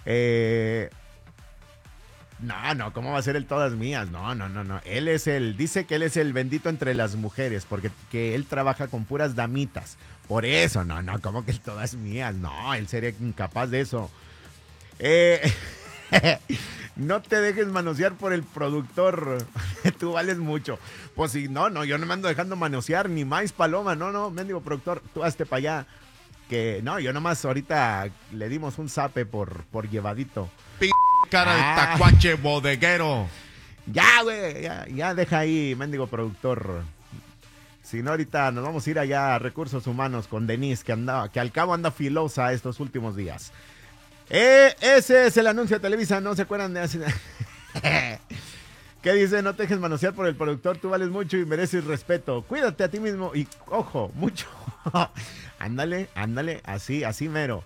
Eh, no, ¿cómo va a ser el todas mías? No. Dice que él es el bendito entre las mujeres, porque que él trabaja con puras damitas. Por eso, no, ¿cómo que el todas mías? No, él sería incapaz de eso. Eh, no te dejes manosear por el productor. Tú vales mucho. Pues si no, yo no me ando dejando manosear, ni más paloma. No, mendigo productor, tú hazte para allá. Que no, yo nomás ahorita le dimos un zape por llevadito. Cara de tacuache bodeguero. Ya, güey, ya deja ahí, mendigo productor. Si no, ahorita nos vamos a ir allá a Recursos Humanos con Denise, que al cabo anda filosa estos últimos días. Ese es el anuncio de Televisa, ¿no se acuerdan de así? ¿Qué dice? No te dejes manosear por el productor, tú vales mucho y mereces respeto. Cuídate a ti mismo y, ojo, mucho. Ándale, así mero.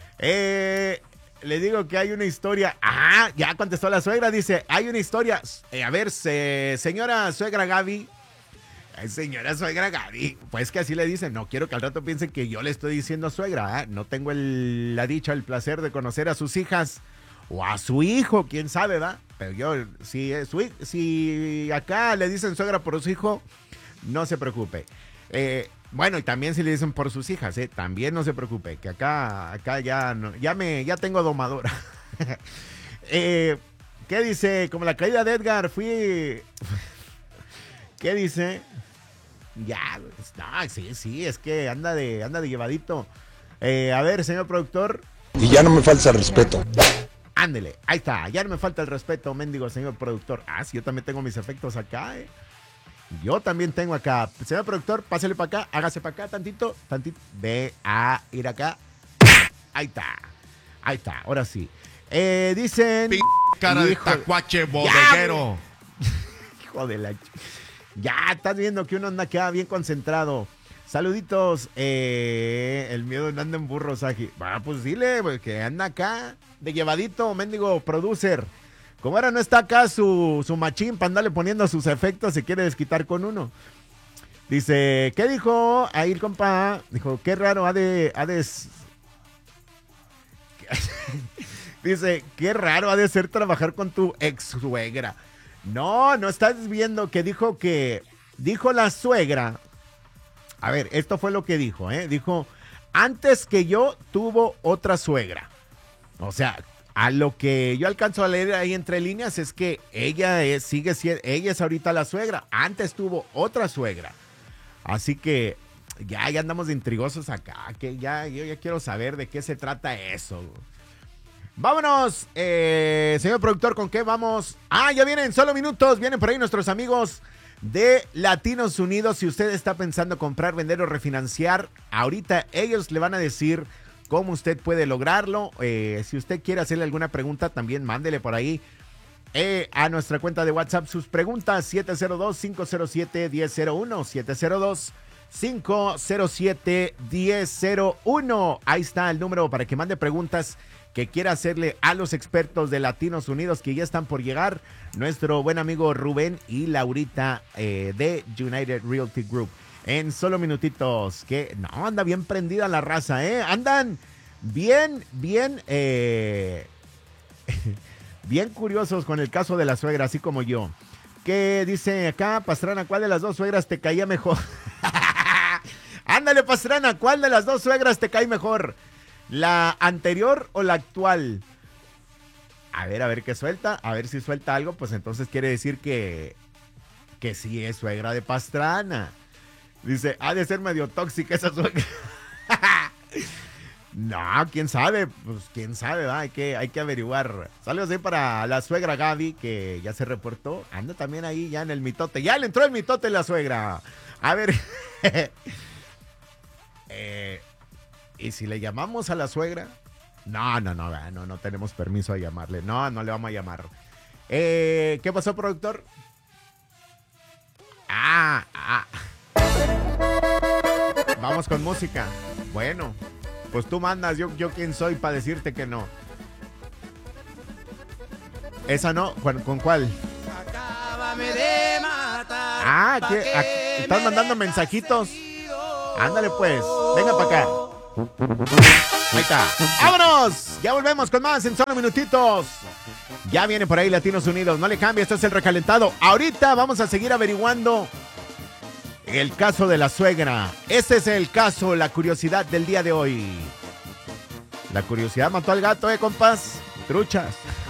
Le digo que hay una historia. Ya contestó la suegra, dice, hay una historia. A ver, señora suegra Gaby. Señora suegra Gaby, pues que así le dicen. No quiero que al rato piensen que yo le estoy diciendo suegra, ¿eh? No tengo la dicha, el placer de conocer a sus hijas o a su hijo, quién sabe, ¿verdad? Pero yo, si acá le dicen suegra por su hijo, no se preocupe. Bueno, y también si le dicen por sus hijas, también no se preocupe, que acá ya no, ya tengo domadora. ¿Qué dice? Como la caída de Edgar, ¿qué dice? Ya, sí, es que anda de llevadito. A ver, señor productor. Y ya no me falta el respeto. Ándele, ahí está, ya no me falta el respeto, mendigo señor productor. Sí, yo también tengo mis efectos acá, Yo también tengo acá. Señor productor, pásele para acá, hágase para acá tantito. Ve a ir acá. Ahí está, ahora sí. Dicen... Cara de tacuache bodeguero. Hijo de la... Ya, estás viendo que uno anda acá bien concentrado. Saluditos. El miedo no anda en burro, Saji. Pues dile, que anda acá de llevadito, mendigo producer. Como ahora no está acá su machín para andarle poniendo sus efectos, se quiere desquitar con uno. Dice, ¿qué dijo ahí el compa? Dijo, qué raro Dice, qué raro ha de ser trabajar con tu ex suegra. No estás viendo que dijo la suegra. A ver, esto fue lo que dijo, Dijo, antes que yo tuvo otra suegra. O sea, a lo que yo alcanzo a leer ahí entre líneas es que ella es ahorita la suegra. Antes tuvo otra suegra. Así que ya andamos de intrigosos acá. Que yo ya quiero saber de qué se trata eso. Vámonos, señor productor, ¿con qué vamos? Ya vienen, solo minutos, vienen por ahí nuestros amigos de Latinos Unidos. Si usted está pensando comprar, vender o refinanciar, ahorita ellos le van a decir cómo usted puede lograrlo. Si usted quiere hacerle alguna pregunta, también mándele por ahí a nuestra cuenta de WhatsApp sus preguntas, 702-507-1001, 702-507-1001. Ahí está el número para que mande preguntas que quiera hacerle a los expertos de Latinos Unidos que ya están por llegar, nuestro buen amigo Rubén y Laurita de United Realty Group. En solo minutitos, que no, anda bien prendida la raza, andan bien, bien curiosos con el caso de la suegra, así como yo. ¿Qué dice acá, Pastrana? ¿Cuál de las dos suegras te caía mejor? Ándale, Pastrana, ¿cuál de las dos suegras te cae mejor? ¿La anterior o la actual? A ver qué suelta. A ver si suelta algo, pues entonces quiere decir que sí es suegra de Pastrana. Dice, ha de ser medio tóxica esa suegra. No, quién sabe, pues quién sabe, ¿verdad? Hay que averiguar. Saludos ahí para la suegra Gaby, que ya se reportó. Anda también ahí ya en el mitote. Ya le entró el mitote la suegra. A ver. ¿Y si le llamamos a la suegra? No tenemos permiso de llamarle. No le vamos a llamar. ¿Qué pasó, productor? Vamos con música. Bueno, pues tú mandas. Yo quién soy para decirte que no. Esa no. ¿Con cuál? Acábame de matar. Estás mandando mensajitos. Ándale pues. Venga para acá. Ahí está. ¡Vámonos! Ya volvemos con más en solo minutitos. Ya viene por ahí Latinos Unidos. No le cambie, esto es el recalentado. Ahorita vamos a seguir averiguando el caso de la suegra. Este es el caso, la curiosidad del día de hoy. La curiosidad mató al gato, compas. Truchas.